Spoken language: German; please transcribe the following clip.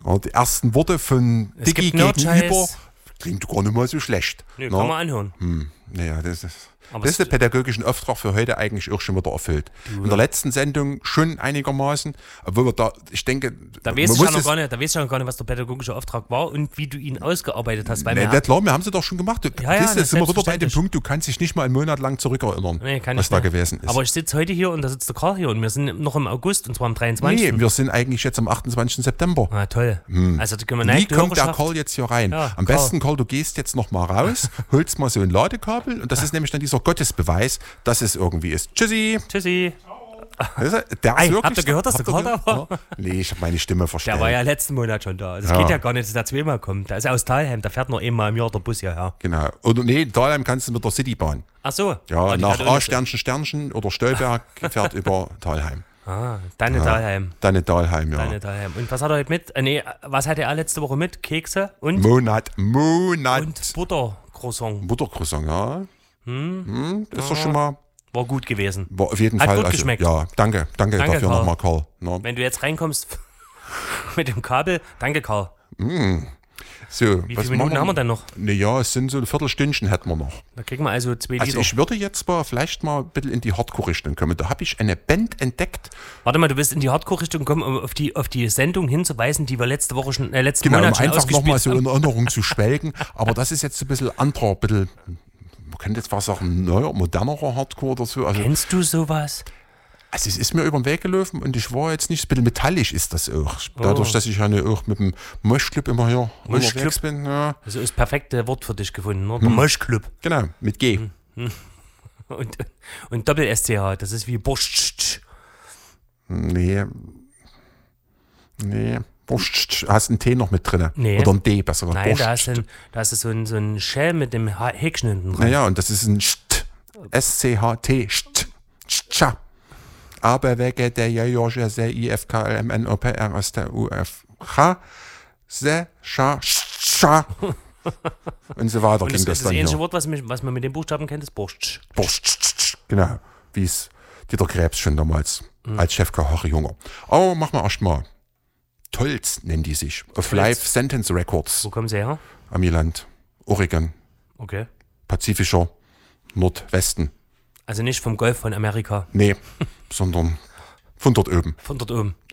Ja, die ersten Worte von Es Dicky gibt gegenüber Nerdscheiß. klingt gar nicht mal so schlecht. Nö, Na? kann man anhören. Naja, das ist Aber der pädagogischen Auftrag für heute eigentlich auch schon wieder erfüllt. In der letzten Sendung schon einigermaßen, obwohl wir da, ich denke, Da weiß ich ja noch gar nicht, was der pädagogische Auftrag war und wie du ihn ausgearbeitet hast. Weil klar, wir haben sie doch schon gemacht. Du, Ja, siehst, das sind wir wieder bei dem selbstverständlich. Punkt, du kannst dich nicht mal einen Monat lang zurückerinnern, Nee, kann was ich da nicht. gewesen ist. Aber ich sitze heute hier und da sitzt der Karl hier und wir sind noch im August und zwar am 23. Nee, wir sind eigentlich jetzt am 28. September. Ah, toll. Also da können wir Wie nicht kommt der Karl jetzt hier rein? Ja, Am Karl. besten, Karl, du gehst jetzt noch mal raus, holst mal so ein Ladekabel und das ist nämlich dann dieser Gottesbeweis, dass es irgendwie ist. Tschüssi. Tschüssi. Der Ei, ist wirklich, habt ihr gehört, dass der Karl da war? Ja. Nee, ich habe meine Stimme verstellt. Der war ja letzten Monat schon da. Das geht ja gar nicht, dass der zweimal kommt. Der ist aus Thalheim, der fährt nur einmal im Jahr der Bus hierher. Genau. Oder nee, in Dahlheim kannst du mit der Citybahn. Ach so. Ja, die nach fährt auch A nicht- Sternchen oder Stolberg fährt über Thalheim. Ah, deine Thalheim. Dann in Dahlheim, ja. Deine Thalheim. Und was hat er heute mit? Was hatte er letzte Woche mit? Kekse und Monat. Buttercroissant. Buttercroissant, ja. Das ist doch schon mal, War gut gewesen. war auf jeden Hat Fall. gut geschmeckt. Ja, danke dafür Karl. nochmal, Karl. No. Wenn du jetzt reinkommst mit dem Kabel, danke Karl. So, Wie viele Minuten haben wir denn noch? Naja, es sind so ein Viertelstündchen hätten wir noch. Da kriegen wir also 2 Also Liter. ich würde jetzt mal vielleicht mal ein bisschen in die Hardcore-Richtung kommen. Da habe ich eine Band entdeckt. Warte mal, du willst in die Hardcore-Richtung kommen, um auf die Sendung hinzuweisen, die wir letzten Genau, Monat um schon einfach nochmal ausgespielt so haben. in Erinnerung zu schwelgen. Aber das ist jetzt ein bisschen anderer, ein bisschen, man könnte jetzt fast sagen, neuer, modernerer Hardcore oder so. Also Kennst du sowas? es ist mir über den Weg gelaufen und ich war jetzt nicht, ein bisschen metallisch ist das auch. Dadurch, dass ich ja auch mit dem Moschclub immer hier unterwegs bin. Ja. Also ist das perfekte Wort für dich gefunden, ne? Der Moschclub. Genau, mit G. Und Doppel-SCH, das ist wie Borscht. Nee. Wurst, hast einen T noch mit drin? Nee. Oder ein D, besser gesagt. Nein, Borscht. da ist so ein Shell mit dem Häkchen hinten dran. Naja, und das ist ein St. S-C-H-T. St. Scha. Aber wege der Jorge se IFKLMNOPRSTUFH. Se, Scha, Scha. Und so weiter Und ging das das dann ähnliche hier. Wort, was man mit dem Buchstaben kennt, ist Borscht. Borscht. Genau, wie es Dieter Krebs schon damals als Chefkoch Junger. Aber machen wir erstmal. Tolz nennen die sich. Auf Live Sentence Records. Wo kommen sie her? Amiland, Oregon, Okay. Pazifischer Nordwesten. Also nicht vom Golf von Amerika, Nee, sondern von dort oben. von dort oben.